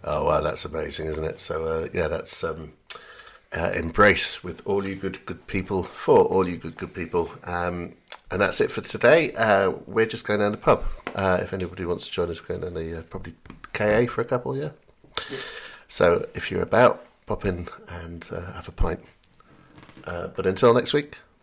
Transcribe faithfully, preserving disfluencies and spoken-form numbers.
Oh, wow, that's amazing, isn't it? So, uh, yeah, that's um, uh, Embrace with all you good, good people for all you good, good people. Um, and that's it for today. Uh, we're just going down the pub. Uh, if anybody wants to join us, we're going down the uh, probably K A for a couple, yeah? yeah. So if you're about, pop in and uh, have a pint. Uh, but until next week,